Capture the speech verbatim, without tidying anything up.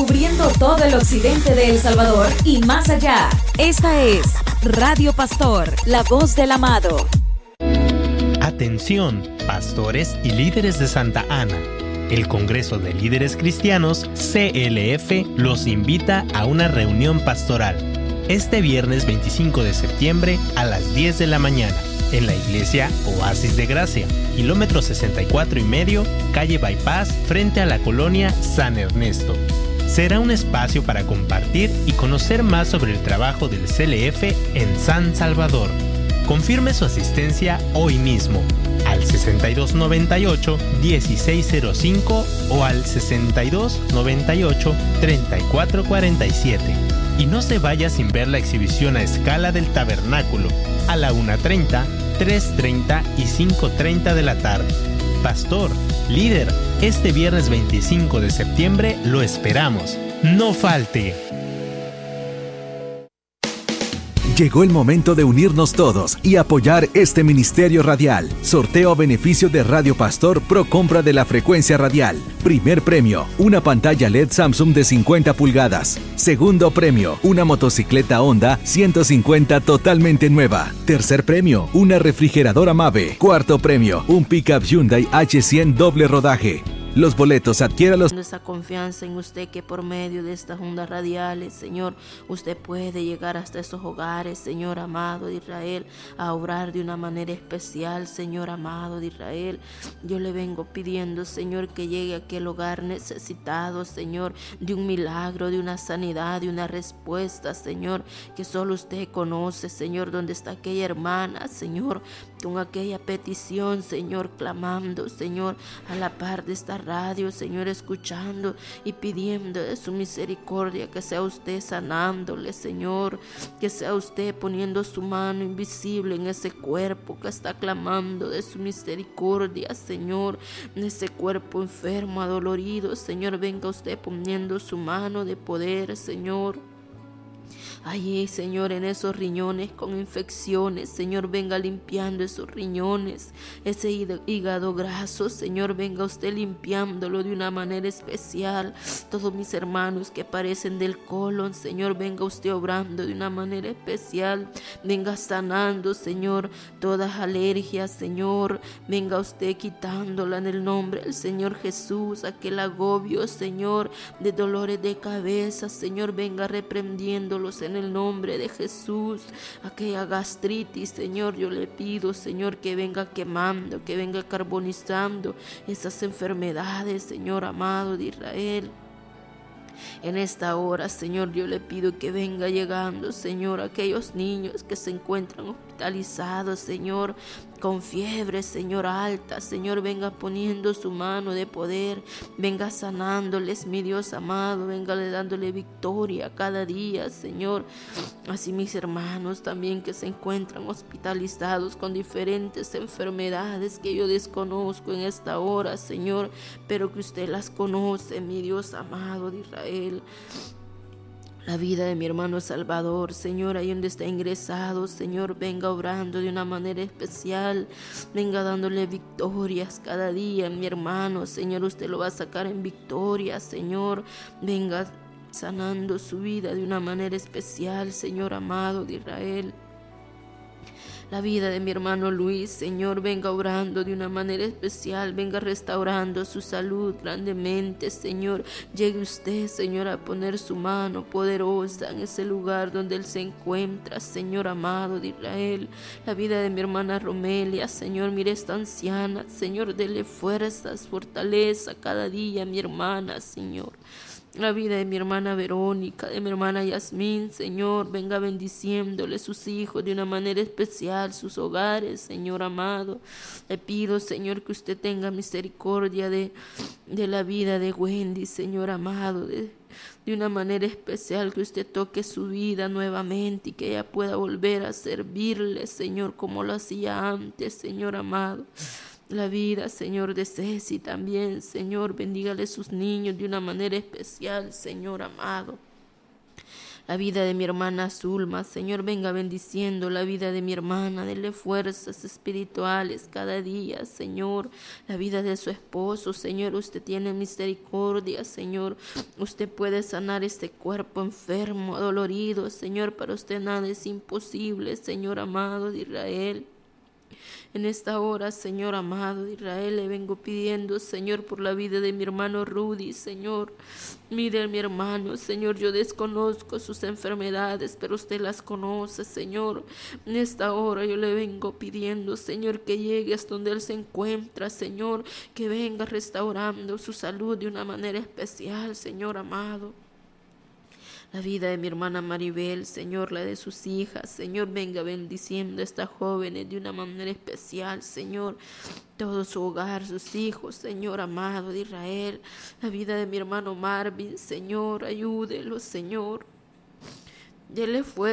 cubriendo todo el occidente de El Salvador y más allá. Esta es Radio Pastor, la voz del amado. Atención, pastores y líderes de Santa Ana. El Congreso de Líderes Cristianos, C L F, los invita a una reunión pastoral este viernes veinticinco de septiembre a las diez de la mañana en la iglesia Oasis de Gracia, kilómetro sesenta y cuatro y medio, calle Bypass, frente a la colonia San Ernesto. Será un espacio para compartir y conocer más sobre el trabajo del C L F en San Salvador. Confirme su asistencia hoy mismo al sesenta y dos noventa y ocho, dieciséis cero cinco o al sesenta y dos noventa y ocho, treinta y cuatro cuarenta y siete. Y no se vaya sin ver la exhibición a escala del tabernáculo a la una treinta, tres treinta y cinco treinta de la tarde. Pastor, líder, este viernes veinticinco de septiembre lo esperamos. ¡No falte! Llegó el momento de unirnos todos y apoyar este ministerio radial. Sorteo a beneficio de Radio Pastor Pro compra de la frecuencia radial. Primer premio, una pantalla L E D Samsung de cincuenta pulgadas. Segundo premio, una motocicleta Honda ciento cincuenta totalmente nueva. Tercer premio, una refrigeradora Mave. Cuarto premio, un pickup Hyundai H cien doble rodaje. Los boletos, adquiéralos. Esa confianza en usted que por medio de estas ondas radiales, Señor, usted puede llegar hasta esos hogares, Señor amado de Israel, a obrar de una manera especial, Señor amado de Israel. Yo le vengo pidiendo, Señor, que llegue a aquel hogar necesitado, Señor, de un milagro, de una sanidad, de una respuesta, Señor, que solo usted conoce, Señor, donde está aquella hermana, Señor, con aquella petición, Señor, clamando, Señor, a la par de esta radio, Señor, escuchando y pidiendo de su misericordia, que sea usted sanándole, Señor, que sea usted poniendo su mano invisible en ese cuerpo que está clamando de su misericordia, Señor, en ese cuerpo enfermo, adolorido, Señor, venga usted poniendo su mano de poder, Señor. Allí, Señor, en esos riñones con infecciones, Señor, venga limpiando esos riñones, ese hígado graso, Señor, venga usted limpiándolo de una manera especial. Todos mis hermanos que parecen del colon, Señor, venga usted obrando de una manera especial, venga sanando, Señor, todas alergias, Señor, venga usted quitándola en el nombre del Señor Jesús, aquel agobio, Señor, de dolores de cabeza, Señor, venga reprendiéndolos en el nombre de Jesús. Aquella gastritis, Señor, yo le pido, Señor, que venga quemando, que venga carbonizando esas enfermedades, Señor amado de Israel. En esta hora, Señor, yo le pido que venga llegando, Señor, aquellos niños que se encuentran hospitalizados, Señor, con fiebre, Señor, alta, Señor, venga poniendo su mano de poder, venga sanándoles, mi Dios amado, venga dándole victoria cada día, Señor. Así mis hermanos también que se encuentran hospitalizados con diferentes enfermedades que yo desconozco en esta hora, Señor, pero que usted las conoce, mi Dios amado de Israel. La vida de mi hermano Salvador, Señor, ahí donde está ingresado, Señor, venga obrando de una manera especial, venga dándole victorias cada día, mi hermano, Señor, usted lo va a sacar en victoria, Señor, venga sanando su vida de una manera especial, Señor amado de Israel. La vida de mi hermano Luis, Señor, venga obrando de una manera especial, venga restaurando su salud grandemente, Señor. Llegue usted, Señor, a poner su mano poderosa en ese lugar donde él se encuentra, Señor amado de Israel. La vida de mi hermana Romelia, Señor, mire esta anciana, Señor, dele fuerzas, fortaleza cada día, mi hermana, Señor. La vida de mi hermana Verónica, de mi hermana Yasmín, Señor, venga bendiciéndole sus hijos de una manera especial, sus hogares, Señor amado. Le pido, Señor, que usted tenga misericordia de, de la vida de Wendy, Señor amado, de, de una manera especial, que usted toque su vida nuevamente y que ella pueda volver a servirle, Señor, como lo hacía antes, Señor amado. La vida, Señor, de Ceci también, Señor, bendígale sus niños de una manera especial, Señor amado. La vida de mi hermana Zulma, Señor, venga bendiciendo la vida de mi hermana, dele fuerzas espirituales cada día, Señor. La vida de su esposo, Señor, usted tiene misericordia, Señor. Usted puede sanar este cuerpo enfermo, dolorido, Señor. Para usted nada es imposible, Señor amado de Israel. En esta hora, Señor amado de Israel, le vengo pidiendo, Señor, por la vida de mi hermano Rudy, Señor. Mire a mi hermano, Señor, yo desconozco sus enfermedades, pero usted las conoce, Señor. En esta hora yo le vengo pidiendo, Señor, que llegue hasta donde él se encuentra, Señor, que venga restaurando su salud de una manera especial, Señor amado. La vida de mi hermana Maribel, Señor, la de sus hijas, Señor, venga bendiciendo a estas jóvenes de una manera especial, Señor. Todo su hogar, sus hijos, Señor amado de Israel. La vida de mi hermano Marvin, Señor, ayúdelo, Señor. Dele fuerza.